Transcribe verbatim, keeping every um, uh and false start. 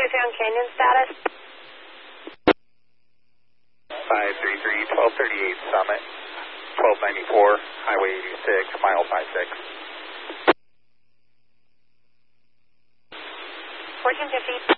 Grand Canyon status? five three three, twelve thirty-eight Summit, twelve ninety-four, Highway eighty-six, mile five six. fourteen fifty.